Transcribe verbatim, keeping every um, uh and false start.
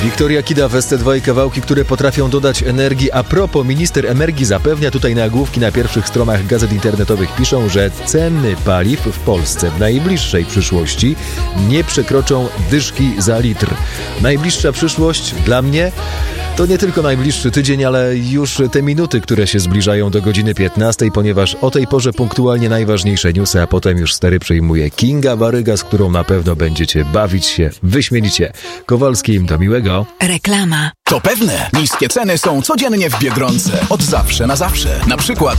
Wiktoria Kida w S T dwa i kawałki, które potrafią dodać energii. A propos, minister energii zapewnia, tutaj nagłówki na pierwszych stronach gazet internetowych piszą, że ceny paliw w Polsce w najbliższej przyszłości nie przekroczą dyszki za litr. Najbliższa przyszłość dla mnie to nie tylko najbliższy tydzień, ale już te minuty, które się zbliżają do godziny piętnastej, ponieważ o tej porze punktualnie najważniejsze newsy, a potem już stery przejmuje Kinga Baryga, z którą na pewno będziecie bawić się wyśmienicie. Kowalskim, do miłego. Reklama. To pewne. Niskie ceny są codziennie w Biedronce. Od zawsze na zawsze. Na przykład